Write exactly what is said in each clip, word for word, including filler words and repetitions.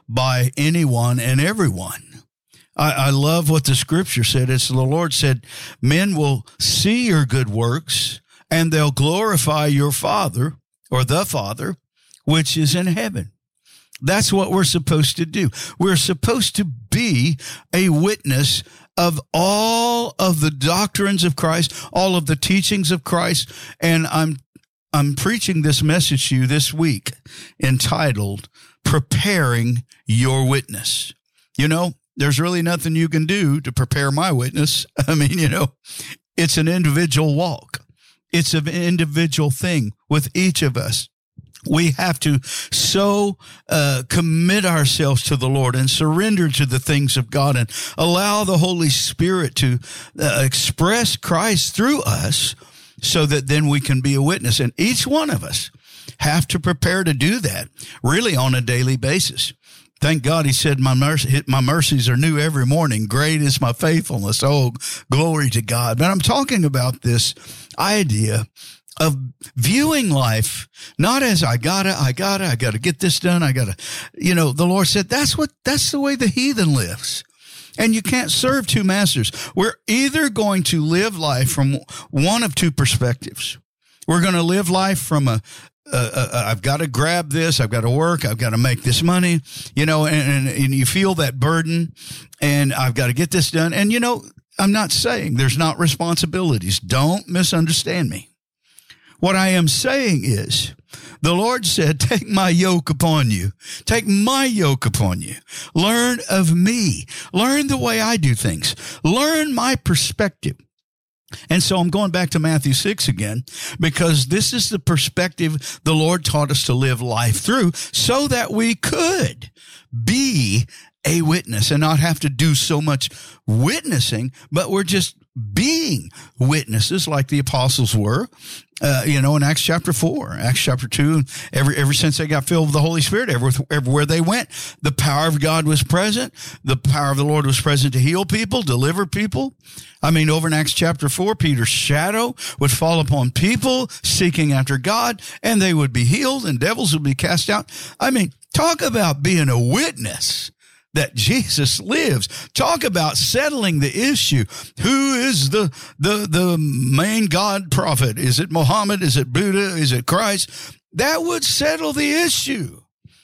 by anyone and everyone. I, I love what the scripture said. It's the Lord said, men will see your good works and they'll glorify your Father or the Father, which is in heaven. That's what we're supposed to do. We're supposed to be a witness of all of the doctrines of Christ, all of the teachings of Christ. And I'm I'm preaching this message to you this week entitled, Preparing Your Witness. You know, there's really nothing you can do to prepare my witness. I mean, you know, it's an individual walk. It's an individual thing with each of us. We have to so uh, commit ourselves to the Lord and surrender to the things of God and allow the Holy Spirit to uh, express Christ through us so that then we can be a witness. And each one of us have to prepare to do that really on a daily basis. Thank God he said, my mercy, my mercies are new every morning. Great is my faithfulness. Oh, glory to God. But I'm talking about this idea of viewing life, not as I gotta, I gotta, I gotta get this done. I gotta, you know, the Lord said, that's what, that's the way the heathen lives. And you can't serve two masters. We're either going to live life from one of two perspectives. We're going to live life from a, Uh, uh, I've got to grab this. I've got to work. I've got to make this money, you know, and, and, and you feel that burden and I've got to get this done. And, you know, I'm not saying there's not responsibilities. Don't misunderstand me. What I am saying is the Lord said, take my yoke upon you. Take my yoke upon you. Learn of me. Learn the way I do things. Learn my perspective. And so I'm going back to Matthew six again, because this is the perspective the Lord taught us to live life through so that we could be a witness and not have to do so much witnessing, but we're just being witnesses like the apostles were, uh, you know, in Acts chapter four, Acts chapter two, every, ever since they got filled with the Holy Spirit, every, everywhere they went, the power of God was present. The power of the Lord was present to heal people, deliver people. I mean, over in Acts chapter four, Peter's shadow would fall upon people seeking after God, and they would be healed and devils would be cast out. I mean, talk about being a witness that Jesus lives. Talk about settling the issue. Who is the, the, the main God prophet? Is it Muhammad? Is it Buddha? Is it Christ? That would settle the issue.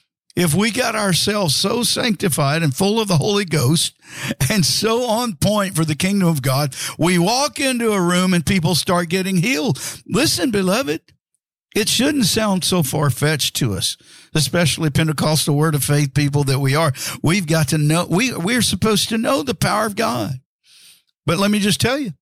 If we got ourselves so sanctified and full of the Holy Ghost and so on point for the kingdom of God, we walk into a room and people start getting healed. Listen, beloved, it shouldn't sound so far-fetched to us, especially Pentecostal Word of Faith people that we are. We've got to know, we, we're supposed to know the power of God. But let me just tell you,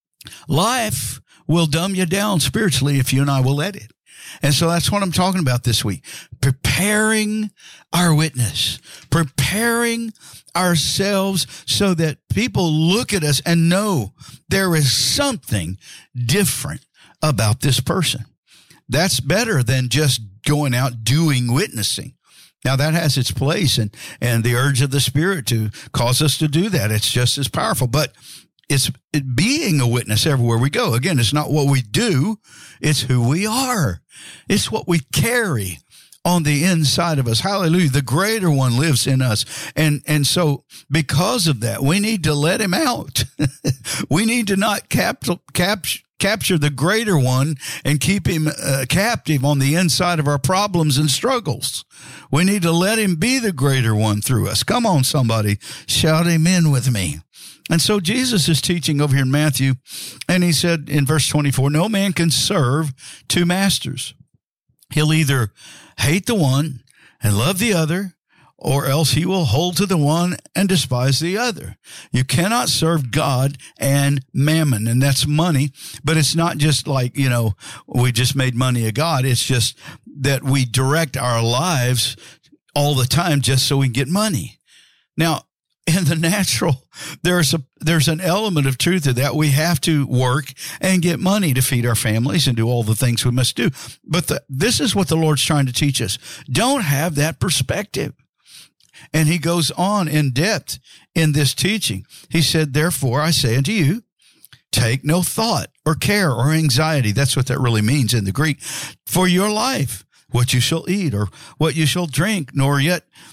life will dumb you down spiritually if you and I will let it. And so that's what I'm talking about this week. Preparing our witness, preparing ourselves so that people look at us and know there is something different about this person. That's better than just going out doing witnessing. Now, that has its place and, and the urge of the Spirit to cause us to do that. It's just as powerful, but it's it being a witness everywhere we go. Again, it's not what we do. It's who we are. It's what we carry on the inside of us. Hallelujah. The greater one lives in us. And, and so because of that, we need to let him out. We need to not cap, cap, capture the greater one and keep him uh, captive on the inside of our problems and struggles. We need to let him be the greater one through us. Come on, somebody, shout amen with me. And so Jesus is teaching over here in Matthew, and he said in verse twenty-four, no man can serve two masters. He'll either hate the one and love the other, or else he will hold to the one and despise the other. You cannot serve God and mammon, and that's money. But it's not just like, you know, we just made money a god. It's just that we direct our lives all the time just so we can get money. Now, in the natural, there's a there's an element of truth to that. We have to work and get money to feed our families and do all the things we must do. But the, this is what the Lord's trying to teach us. Don't have that perspective. And he goes on in depth in this teaching. He said, therefore, I say unto you, take no thought or care or anxiety. That's what that really means in the Greek. For your life, what you shall eat or what you shall drink, nor yet